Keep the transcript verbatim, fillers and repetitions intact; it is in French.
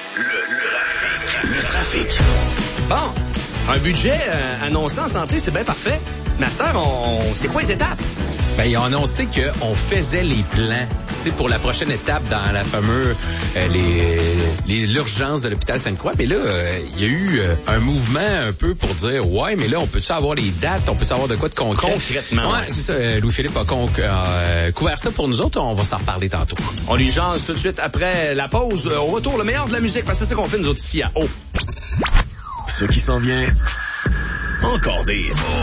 Le, le trafic. Le trafic. Bon, un budget euh, annoncé en santé, c'est bien parfait. Mais à cette heure, on, on- c'est quoi les étapes? Ben, ils ont annoncé qu'on faisait les plans, tu sais, pour la prochaine étape dans la fameuse, euh, les, les, l'urgence de l'hôpital Sainte-Croix. Mais là, euh, il y a eu euh, un mouvement un peu pour dire, ouais, mais là, on peut-tu avoir les dates, on peut-tu avoir de quoi de concret? Concrètement, Ouais, ouais. c'est ça. euh, Louis-Philippe a con- euh, couvert ça pour nous autres. On va s'en reparler tantôt. On lui jase tout de suite après la pause. Euh, Au retour, le meilleur de la musique, parce que c'est ça qu'on fait nous autres ici à O. Ce qui s'en vient, encore des hits.